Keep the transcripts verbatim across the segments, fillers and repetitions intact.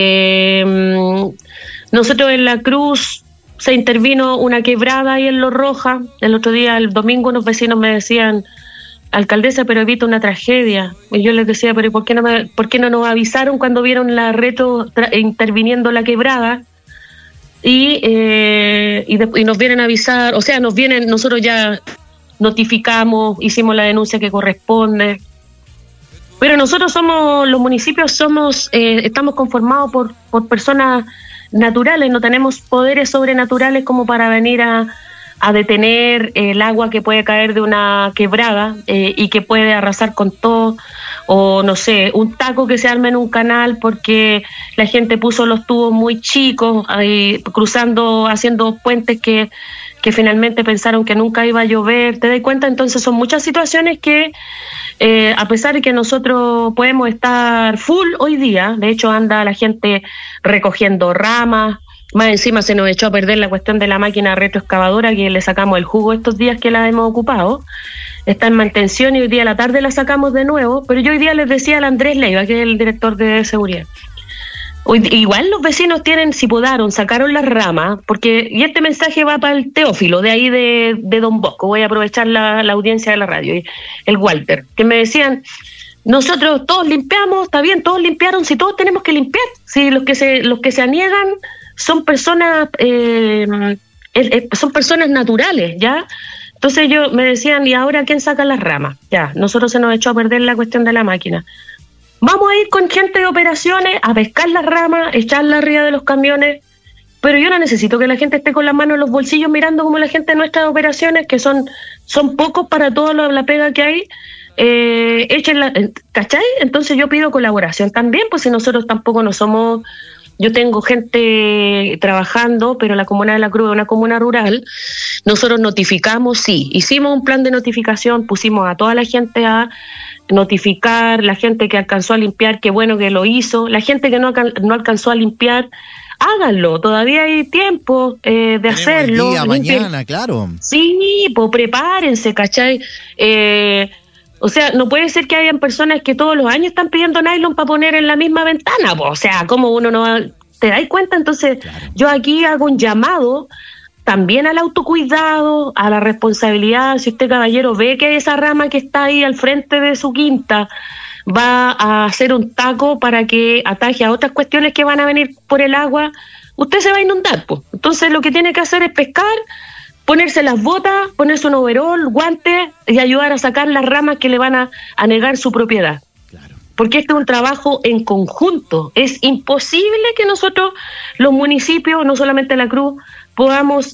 Eh, nosotros en La Cruz se intervino una quebrada ahí en Los Rojas. El otro día, el domingo, unos vecinos me decían: alcaldesa, pero evita una tragedia. Y yo les decía: pero ¿por qué no, me, por qué no nos avisaron cuando vieron la reto tra- interviniendo la quebrada? Y, eh, y, de, y nos vienen a avisar, o sea, nos vienen, nosotros ya notificamos, hicimos la denuncia que corresponde. Pero nosotros somos, los municipios somos, eh, estamos conformados por, por personas naturales, no tenemos poderes sobrenaturales como para venir a, a detener el agua que puede caer de una quebrada eh, y que puede arrasar con todo, o no sé, un taco que se arma en un canal porque la gente puso los tubos muy chicos, eh, cruzando, haciendo puentes que, que finalmente pensaron que nunca iba a llover. ¿Te das cuenta? Entonces son muchas situaciones que Eh, a pesar de que nosotros podemos estar full hoy día, de hecho anda la gente recogiendo ramas, más encima se nos echó a perder la cuestión de la máquina retroexcavadora que le sacamos el jugo estos días que la hemos ocupado, está en mantención y hoy día a la tarde la sacamos de nuevo, pero yo hoy día les decía al Andrés Leiva, que es el director de seguridad, hoy, igual los vecinos tienen, si podaron, sacaron las ramas, porque, y este mensaje va para el Teófilo, de ahí de, de Don Bosco, voy a aprovechar la, la audiencia de la radio, el Walter, que me decían: nosotros todos limpiamos, está bien, todos limpiaron, si todos tenemos que limpiar, si los que se, los que se aniegan son personas, eh, eh, son personas naturales, ¿ya? Entonces yo me decían: ¿y ahora quién saca las ramas? Ya, nosotros se nos echó a perder la cuestión de la máquina. Vamos a ir con gente de operaciones a pescar las ramas, echarlas arriba de los camiones, pero yo no necesito que la gente esté con las manos en los bolsillos mirando como la gente de nuestras operaciones, que son, son pocos para toda la pega que hay, eh, échenla, ¿cachai? Entonces yo pido colaboración también, pues si nosotros tampoco no somos... Yo tengo gente trabajando, pero la comuna de La Cruz es una comuna rural. Nosotros notificamos, sí, hicimos un plan de notificación, pusimos a toda la gente a notificar, la gente que alcanzó a limpiar, qué bueno que lo hizo, la gente que no, no alcanzó a limpiar, háganlo, todavía hay tiempo eh, de Tenemos hacerlo. El día, mañana, claro. Sí, pues prepárense, ¿cachai? Eh, o sea, no puede ser que hayan personas que todos los años están pidiendo nylon para poner en la misma ventana, pues, o sea, ¿cómo uno no va? ¿Te das cuenta? Entonces, claro, yo aquí hago un llamado también al autocuidado, a la responsabilidad. Si usted, caballero, ve que esa rama que está ahí al frente de su quinta va a hacer un taco para que ataje a otras cuestiones que van a venir por el agua, usted se va a inundar, pues. Entonces lo que tiene que hacer es pescar, ponerse las botas, ponerse un overol, guantes y ayudar a sacar las ramas que le van a, a negar su propiedad. Claro. Porque este es un trabajo en conjunto. Es imposible que nosotros, los municipios, no solamente La Cruz, podamos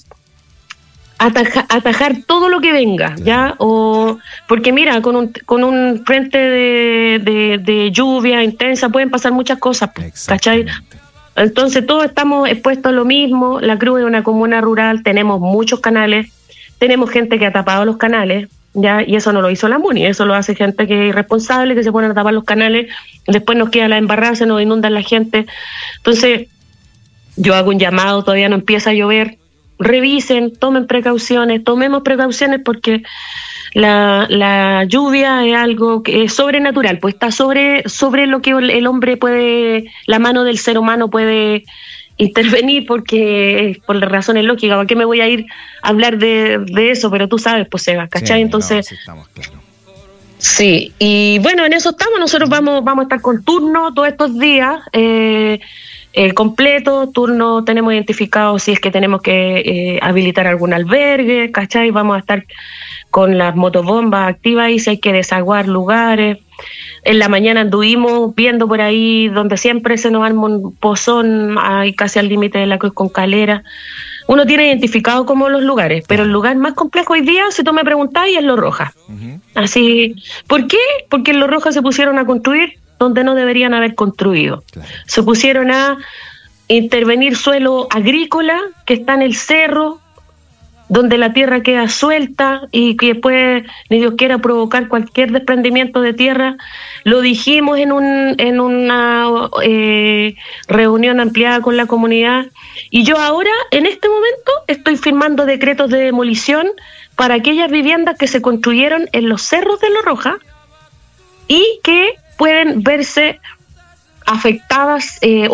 ataja, atajar todo lo que venga, claro, ¿ya? O porque mira, con un con un frente de, de, de lluvia intensa pueden pasar muchas cosas, ¿cachai? Entonces todos estamos expuestos a lo mismo. La Cruz es una comuna rural, tenemos muchos canales, tenemos gente que ha tapado los canales, ¿ya? Y eso no lo hizo la MUNI, eso lo hace gente que es irresponsable, que se ponen a tapar los canales, después nos queda la embarrada, se nos inundan la gente. Entonces yo hago un llamado, todavía no empieza a llover, revisen, tomen precauciones, tomemos precauciones porque la, la lluvia es algo que es sobrenatural, pues está sobre, sobre lo que el hombre puede, la mano del ser humano puede intervenir, porque por razones lógicas. ¿Por qué me voy a ir a hablar de, de eso? Pero tú sabes, pues, Seba, ¿cachai? Sí, entonces, no, sí, estamos claros. Sí, y bueno, en eso estamos. Nosotros vamos, vamos a estar con turno todos estos días, eh, el completo, turno tenemos identificado si es que tenemos que eh, habilitar algún albergue, ¿cachai? Vamos a estar con las motobombas activas y si hay que desaguar lugares. En la mañana anduvimos viendo por ahí donde siempre se nos arma un pozón, ahí casi al límite de La Cruz con Calera. Uno tiene identificado como los lugares, pero el lugar más complejo hoy día, si tú me preguntáis, es Los Rojas. Uh-huh. Así, ¿por qué? Porque en Los Rojas se pusieron a construir donde no deberían haber construido. Claro. Se pusieron a intervenir suelo agrícola que está en el cerro, donde la tierra queda suelta y que después ni Dios quiera provocar cualquier desprendimiento de tierra. Lo dijimos en un en una eh, reunión ampliada con la comunidad y yo ahora en este momento estoy firmando decretos de demolición para aquellas viviendas que se construyeron en los cerros de Los Rojas y que pueden verse afectadas eh,